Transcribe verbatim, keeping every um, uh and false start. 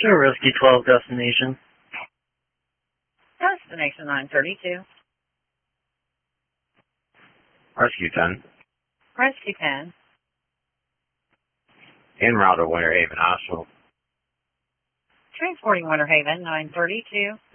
Sure, Rescue twelve destination. Destination nine thirty-two. Rescue ten. Rescue ten. En route to Winter Haven Hospital. Transporting Winter Haven nine thirty-two.